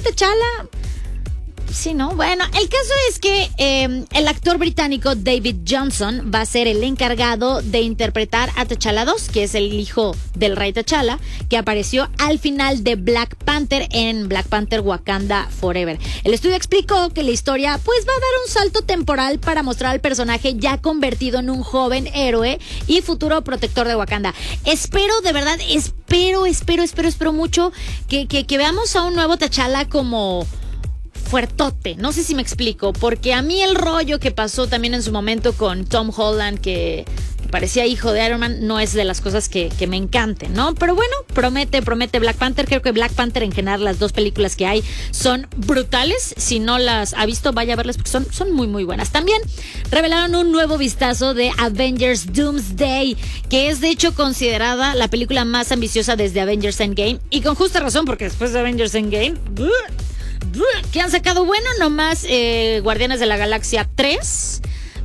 T'Challa. Sí, ¿no? Bueno, el caso es que el actor británico David Johnson va a ser el encargado de interpretar a T'Challa 2, que es el hijo del rey T'Challa, que apareció al final de Black Panther en Black Panther Wakanda Forever. El estudio explicó que la historia pues va a dar un salto temporal para mostrar al personaje ya convertido en un joven héroe y futuro protector de Wakanda. Espero, de verdad, espero mucho que veamos a un nuevo T'Challa como fuertote, no sé si me explico, porque a mí el rollo que pasó también en su momento con Tom Holland, que parecía hijo de Iron Man, no es de las cosas que me encanten, ¿no? Pero bueno, promete Black Panther. Creo que Black Panther en general, las dos películas que hay son brutales. Si no las ha visto, vaya a verlas porque son muy muy buenas. También revelaron un nuevo vistazo de Avengers Doomsday, que es de hecho considerada la película más ambiciosa desde Avengers Endgame, y con justa razón, porque después de Avengers Endgame, ¿qué han sacado? Bueno, nomás Guardianes de la Galaxia 3.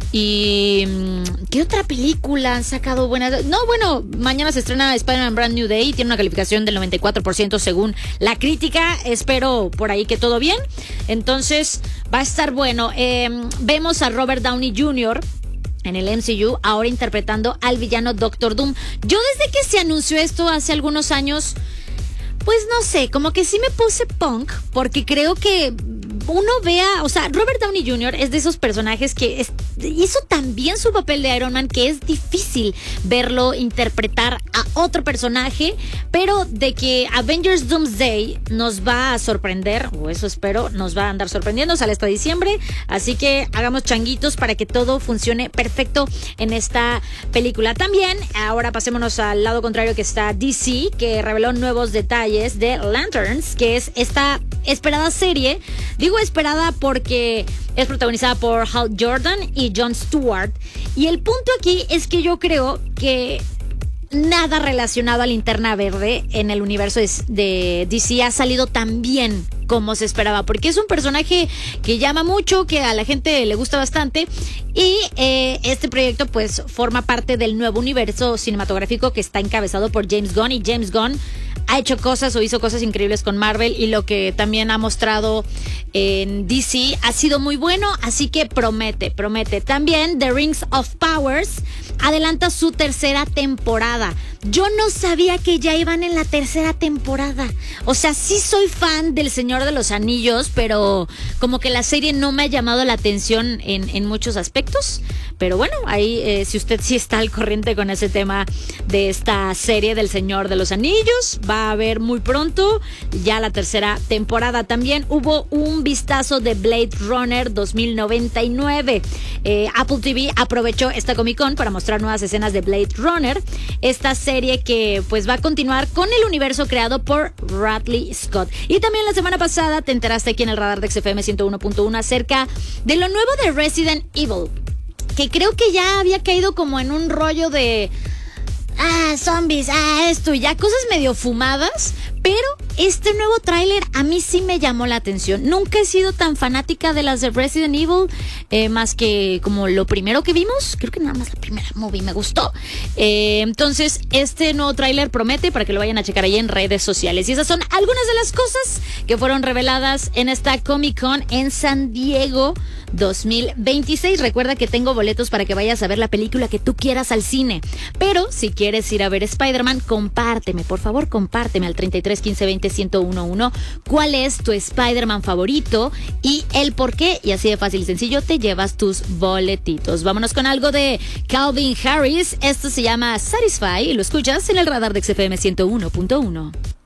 ¿Y qué otra película han sacado buenas? No, bueno, mañana se estrena Spider-Man Brand New Day. Tiene una calificación del 94% según la crítica. Espero por ahí que todo bien. Entonces va a estar bueno. Vemos a Robert Downey Jr. en el MCU, ahora interpretando al villano Doctor Doom. Yo desde que se anunció esto hace algunos años, pues no sé, como que sí me puse punk, porque creo que uno vea, o sea, Robert Downey Jr. es de esos personajes que hizo tan bien su papel de Iron Man que es difícil verlo interpretar a otro personaje, pero de que Avengers Doomsday nos va a sorprender, o eso espero, nos va a andar sorprendiendo, sale hasta diciembre, así que hagamos changuitos para que todo funcione perfecto en esta película. También, ahora pasémonos al lado contrario, que está DC, que reveló nuevos detalles de Lanterns, que es esta esperada serie. Digo esperada porque es protagonizada por Hal Jordan y Jon Stewart. Y el punto aquí es que yo creo que nada relacionado a Linterna Verde en el universo de DC ha salido tan bien como se esperaba, porque es un personaje que llama mucho, que a la gente le gusta bastante, y este proyecto pues forma parte del nuevo universo cinematográfico que está encabezado por James Gunn, y James Gunn ha hecho cosas o hizo cosas increíbles con Marvel, y lo que también ha mostrado en DC ha sido muy bueno, así que promete. También The Rings of Powers adelanta su tercera temporada. Yo no sabía que ya iban en la tercera temporada. O sea, sí soy fan del Señor de los Anillos, pero como que la serie no me ha llamado la atención en muchos aspectos. Pero bueno, ahí si usted sí está al corriente con ese tema de esta serie del Señor de los Anillos, va a haber muy pronto ya la tercera temporada. También hubo un vistazo de Blade Runner 2099. Apple TV aprovechó esta Comic Con para mostrar nuevas escenas de Blade Runner, esta serie que pues va a continuar con el universo creado por Ridley Scott. Y también la semana pasada te enteraste aquí en el radar de XFM 101.1 acerca de lo nuevo de Resident Evil, que creo que ya había caído como en un rollo de zombies, esto y ya cosas medio fumadas, pero este nuevo tráiler a mí sí me llamó la atención. Nunca he sido tan fanática de las de Resident Evil, más que como lo primero que vimos. Creo que nada más la primera movie me gustó. Entonces este nuevo tráiler promete para que lo vayan a checar ahí en redes sociales. Y esas son algunas de las cosas que fueron reveladas en esta Comic Con en San Diego 2026. Recuerda que tengo boletos para que vayas a ver la película que tú quieras al cine, pero si quieres ir a ver Spider-Man, compárteme, por favor, compárteme al 33 15 20 1011 cuál es tu Spider-Man favorito y el por qué, y así de fácil y sencillo te llevas tus boletitos. Vámonos con algo de Calvin Harris. Esto se llama Satisfy y lo escuchas en el radar de XFM 101.1.